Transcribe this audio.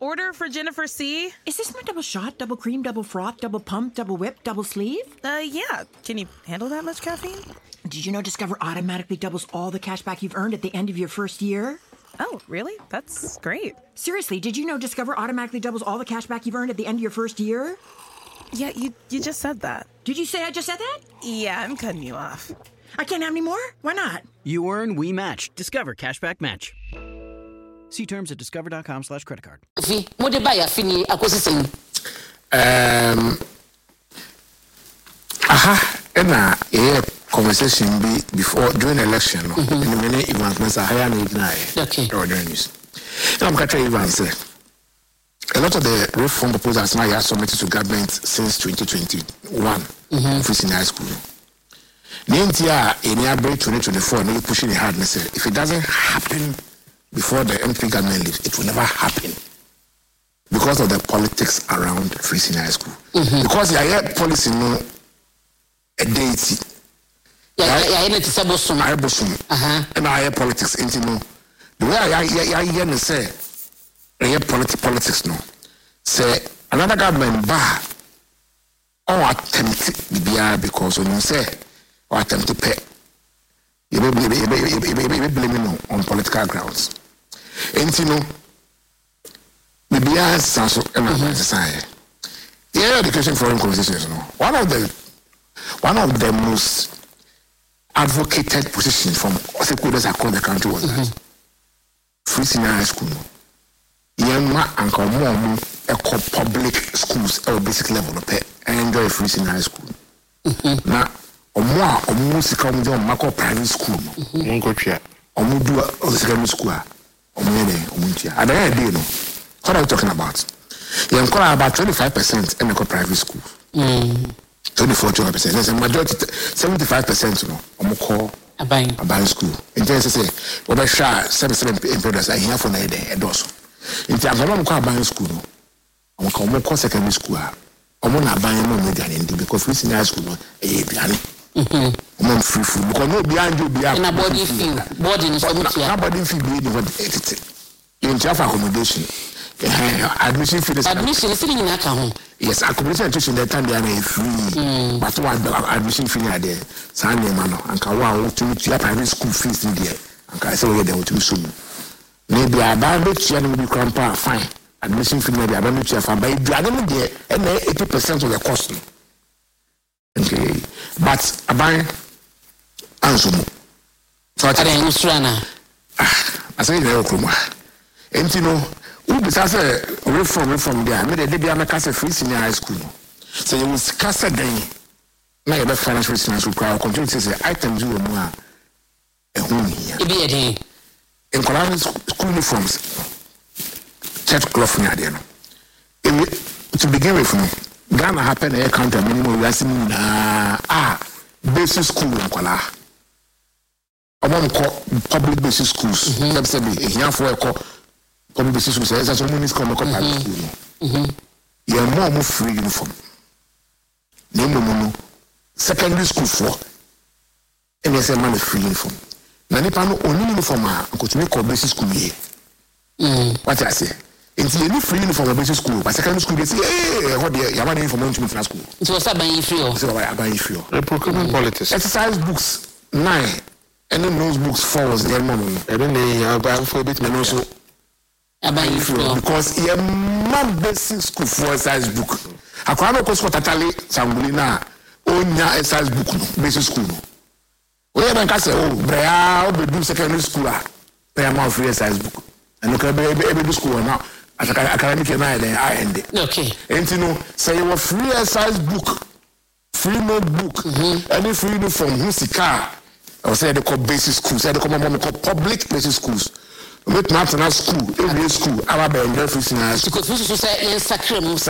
order for Jennifer C. Is this my double shot, double cream, double froth, double pump, double whip, double sleeve? Yeah. Can you handle that much caffeine? Did you know Discover automatically doubles all the cash back you've earned at the end of your first year? Oh, really? That's great. Seriously, did you know Discover automatically doubles all the cash back you've earned at the end of your first year? Yeah, you just said that. Did you say I just said that? Yeah, I'm cutting you off. I can't have any more? Why not? You earn, we match. Discover Cashback Match. See terms at discover.com/creditcard. What about your fini acquisition? Conversation before during election. In the minute events are higher than okay. Or news. Now I'm going to even say a lot of the reform proposals now are submitted to government since 2021. Free high school. Nintia in April 2024, no pushing it hard. If it doesn't happen before the MP government leaves, it will never happen because of the politics around free high school. Because you hear policy no a deity. Yeah, it's a bosom. And I hear politics into no. The way I hear me say, I hear politics no. Say another government bar or attempt to be because when you say or attempt to pay, you may blame on political grounds. And you know, maybe I sound and society. Yeah, education foreign conversations. No, one of the most advocated positions from stakeholders across the country was that free senior high school. Young and come public schools or basic level of pay and enjoy free senior high school. Now, almost come down Marco private school. Do a secondary school. I don't know. What are we talking about? You call about 25% in the private school. 24%. There's a majority, 75%. No, call a buying school. In terms of say, what I share 77 employers are here for a day and also. In terms of what I'm buying school, I'm call secondary school. I'm not buying no media because we see high school. I'm free food because no behind you behind. And a body feel, boarding is nobody feel the you have accommodation. Admission fee. Admission is sitting in that account. Yes, accommodation tuition the time they are free. But what admission fee are there? Sunday man, and Kawa to your private school fees in there. And I say we there to soon. Maybe I buy it, you will be grandpa fine. Admission fee maybe I buy it, you have by dragon there, and 80% of the cost. Okay, but I buy answer. So I say there, Kruma. And you know, who besides reform there? I made a debut on a free senior high school. So you will cast a day. Now you have financial senior school crowd. Continue to say items you more a home here. It be a day. In Colorado school uniforms, church cloth near there. To begin with, Ghana happened a counter minimum lesson basic school in Colorado. I want to call public basic schools. Let say here for a call. Public basic schools. There's a women's school, private school. You are more free uniform. No. Secondary school for. And there's a man free uniform. Now, no only uniform. Go to make a basic school here. What I say? Until you free uniform of basic school, but secondary school they say, hey, what you have any information to school? It was a buying free. So I buy free. The procurement politics. Exercise books 9. And then those books 4 was the money. I don't know. I buy for a bit, and also I buy free because you have basic school for exercise book. I can't know what Totally Sambulina own your exercise book, basic school. We have a say, oh, Brea, do secondary school, pay a free exercise book. And look at every school now. Academic and I end it. Okay. And you know, say you have free exercise book, free notebook, any free uniform, who's car. I was saying they call basic schools, they call public basic schools. With national school, every school, I have a free school. Because we should say in Sacramento.